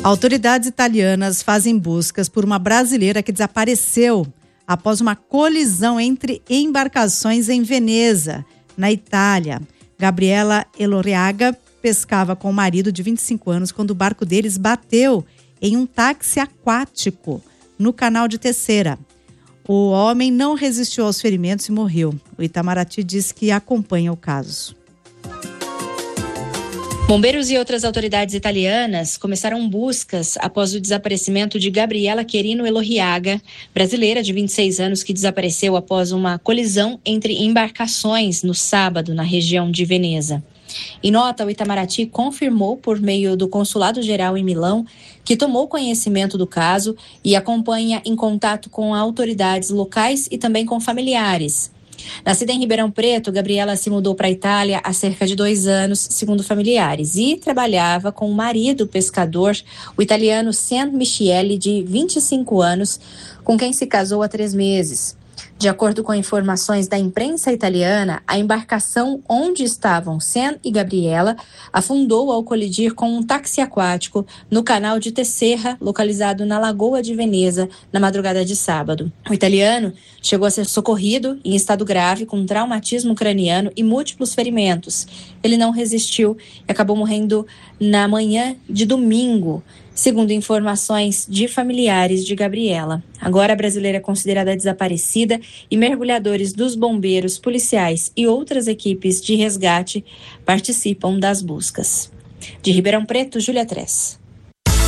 Autoridades italianas fazem buscas por uma brasileira que desapareceu após uma colisão entre embarcações em Veneza, na Itália. Gabriela Elorriaga pescava com o marido de 25 anos quando o barco deles bateu em um táxi aquático no canal de Terceira. O homem não resistiu aos ferimentos e morreu. O Itamaraty diz que acompanha o caso. Bombeiros e outras autoridades italianas começaram buscas após o desaparecimento de Gabriela Querino Elorriaga, brasileira de 26 anos que desapareceu após uma colisão entre embarcações no sábado na região de Veneza. Em nota, o Itamaraty confirmou por meio do Consulado-Geral em Milão que tomou conhecimento do caso e acompanha em contato com autoridades locais e também com familiares. Nascida em Ribeirão Preto, Gabriela se mudou para a Itália há cerca de 2 anos, segundo familiares, e trabalhava com o marido pescador, o italiano Sean Michieli, de 25 anos, com quem se casou há 3 meses. De acordo com informações da imprensa italiana, a embarcação onde estavam Sean e Gabriela afundou ao colidir com um táxi aquático no canal de Terceira, localizado na Lagoa de Veneza, na madrugada de sábado. O italiano chegou a ser socorrido em estado grave, com traumatismo craniano e múltiplos ferimentos. Ele não resistiu e acabou morrendo na manhã de domingo, segundo informações de familiares de Gabriela. Agora a brasileira é considerada desaparecida e mergulhadores dos bombeiros, policiais e outras equipes de resgate participam das buscas. De Ribeirão Preto, Júlia Tress.